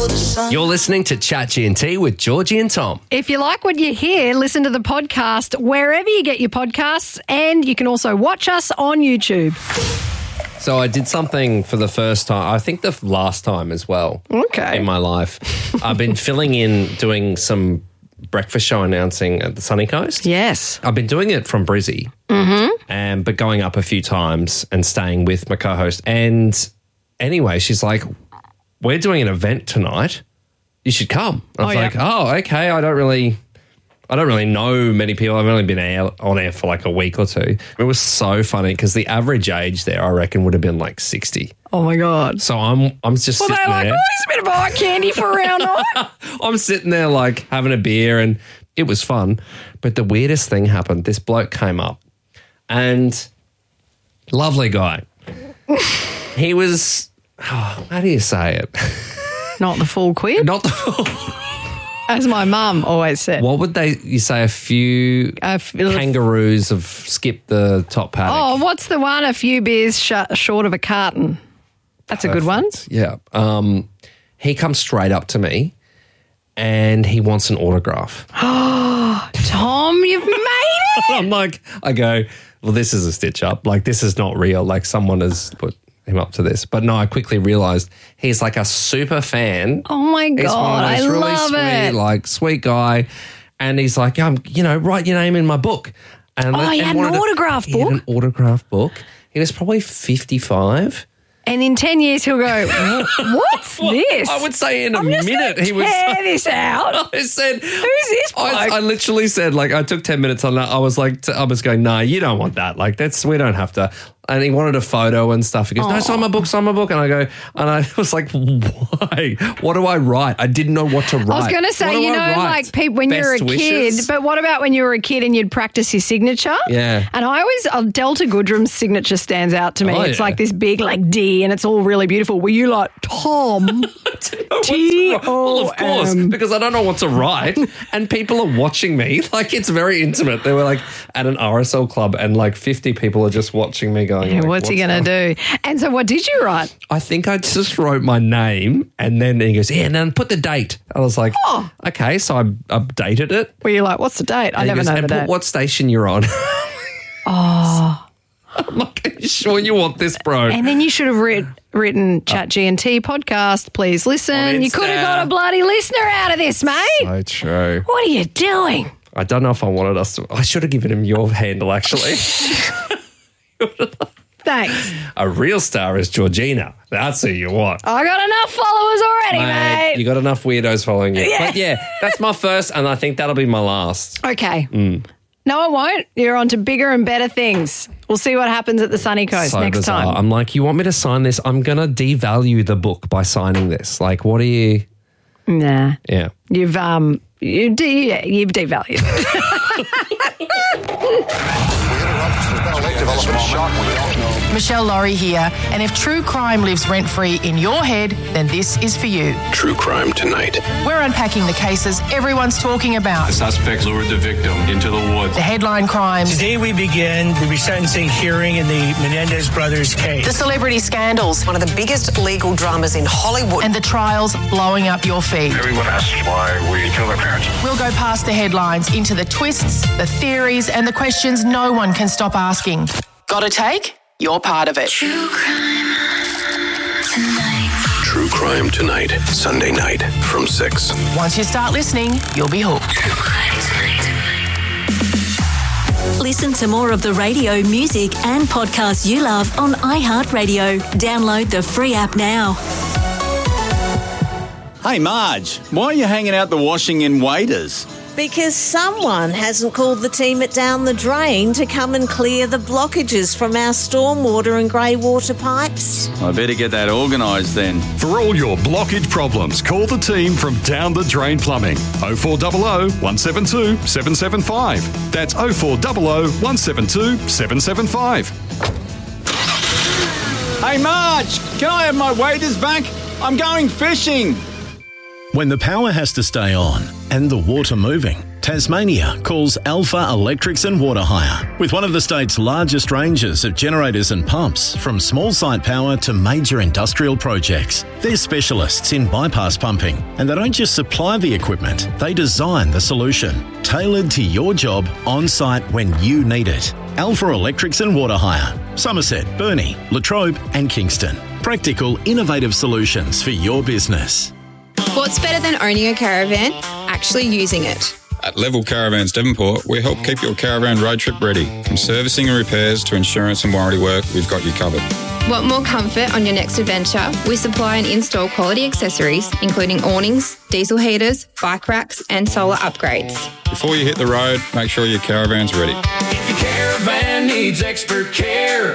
You're listening to Chat G&T with Georgie and Tom. If you like what you hear, listen to the podcast wherever you get your podcasts, and you can also watch us on YouTube. So I did something for the first time, I think the last time as well, in my life. I've been filling in doing some breakfast show announcing at the Sunny Coast. Yes. I've been doing it from Brizzy, but going up a few times and staying with my co-host. And anyway, she's like, we're doing an event tonight. You should come. I was like, oh, okay. I don't really know many people. I've only been on air for like a week or two. It was so funny because the average age there, I reckon, would have been like 60. Oh, my God. So I'm just sitting there. Like, he's a bit of eye candy for around night. I'm sitting there like having a beer and it was fun. But the weirdest thing happened. This bloke came up and lovely guy. He was, how do you say it? Not the full quid? Not the full. As my mum always said. What would you say? A few kangaroos have skipped the top paddock. Oh, what's the one? A few beers short of a carton. That's a good one. Yeah. He comes straight up to me and he wants an autograph. Tom, you've made it. I go, well, this is a stitch up. Like, this is not real. Like, someone has put him up to this. But no, I quickly realised he's like a super fan. Oh, my God. He's one of those really love sweet, it. like, sweet guy. And he's like, write your name in my book. And he had an autograph book? He had an autograph book. He was probably 55. And in 10 years, he'll go, what's this? I would say in a minute he was. Tear this out. I said, who's this bloke? I literally said, like, I took 10 minutes on that. I was like, I was going, no, you don't want that. Like, we don't have to. And he wanted a photo and stuff. He goes, no, sign my book. And I was like, why? What do I write? I didn't know what to write. I was going to say, like when you're a kid, but what about when you were a kid and you'd practice your signature? Yeah. And Delta Goodrum's signature stands out to me. It's like this big, like, D, and it's all really beautiful. Were you like, Tom? T-O-M. Well, of course, because I don't know what to write and people are watching me. Like, it's very intimate. They were like at an RSL club and like 50 people are just watching me going, yeah, what's he going to do? And so what did you write? I think I just wrote my name and then he goes, and then put the date. I was like, okay. So I updated it. Were you like, what's the date? I never know the date. Put what station you're on. I'm like, are you sure you want this, bro? And then you should have written Chat G&T podcast, please listen. You could have got a bloody listener out of this, mate. So true. What are you doing? I don't know if I wanted us to. I should have given him your handle, actually. Thanks. A real star is Georgina. That's who you want. I got enough followers already, mate. You got enough weirdos following you. Yeah. But yeah, that's my first, and I think that'll be my last. Okay. No, I won't. You're on to bigger and better things. We'll see what happens at the Sunny Coast next time. I'm like, you want me to sign this? I'm going to devalue the book by signing this. Like, what are you? Nah. Yeah. You've devalued. Michelle Laurie here, and if true crime lives rent-free in your head, then this is for you. True Crime Tonight. We're unpacking the cases everyone's talking about. The suspects lured the victim into the woods. The headline crimes. Today we begin the resentencing hearing in the Menendez brothers case. The celebrity scandals. One of the biggest legal dramas in Hollywood. And the trials blowing up your feed. Everyone asks why we killed our parents. We'll go past the headlines into the twists, the theories, and the questions no one can stop asking. Got a take? You're part of it. True Crime Tonight. Sunday night from 6. Once you start listening, you'll be hooked. Listen to more of the radio, music and podcasts you love on iHeartRadio. Download the free app now. Hey Marge, why are you hanging out the washing in waders? Because someone hasn't called the team at Down the Drain to come and clear the blockages from our stormwater and grey water pipes. I better get that organised then. For all your blockage problems, call the team from Down the Drain Plumbing. 0400 172 775. That's 0400 172 775. Hey Marge, can I have my waders back? I'm going fishing. When the power has to stay on and the water moving, Tasmania calls Alpha Electrics and Water Hire. With one of the state's largest ranges of generators and pumps, from small site power to major industrial projects. They're specialists in bypass pumping, and they don't just supply the equipment, they design the solution, tailored to your job on site when you need it. Alpha Electrics and Water Hire. Somerset, Burnie, Latrobe and Kingston. Practical, innovative solutions for your business. What's better than owning a caravan? Actually using it. At Level Caravans Devonport, we help keep your caravan road trip ready. From servicing and repairs to insurance and warranty work, we've got you covered. Want more comfort on your next adventure? We supply and install quality accessories, including awnings, diesel heaters, bike racks and solar upgrades. Before you hit the road, make sure your caravan's ready. If your caravan needs expert care,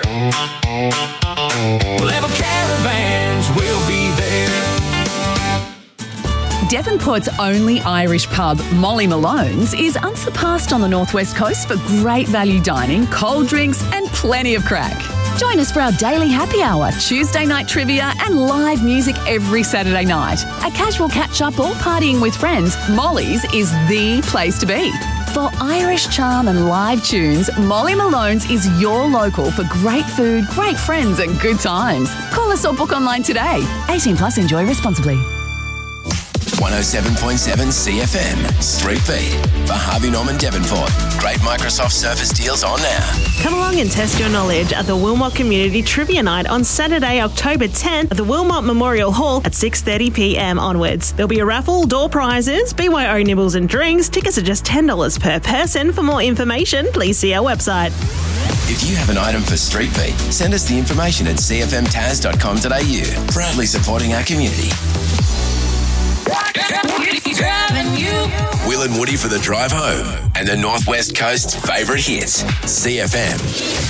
Level Caravans will be there. Devonport's only Irish pub, Molly Malone's, is unsurpassed on the northwest coast for great value dining, cold drinks and plenty of crack. Join us for our daily happy hour, Tuesday night trivia and live music every Saturday night. A casual catch-up or partying with friends, Molly's is the place to be. For Irish charm and live tunes, Molly Malone's is your local for great food, great friends and good times. Call us or book online today. 18 plus, enjoy responsibly. 107.7 CFM, Street Beat for Harvey Norman Devonport. Great Microsoft Surface deals on now. Come along and test your knowledge at the Wilmot Community Trivia Night on Saturday, October 10th at the Wilmot Memorial Hall at 6:30pm onwards. There'll be a raffle, door prizes, BYO nibbles and drinks. Tickets are just $10 per person. For more information, please see our website. If you have an item for Street Beat, send us the information at cfmtaz.com.au. Proudly supporting our community. Will and Woody for the drive home and the Northwest Coast's favourite hits, CFM.